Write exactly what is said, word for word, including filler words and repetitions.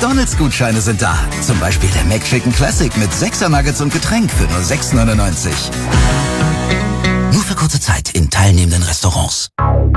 McDonald's-Gutscheine sind da. Zum Beispiel der McChicken Classic mit sechser Nuggets und Getränk für nur sechs neunundneunzig. Nur für kurze Zeit in teilnehmenden Restaurants.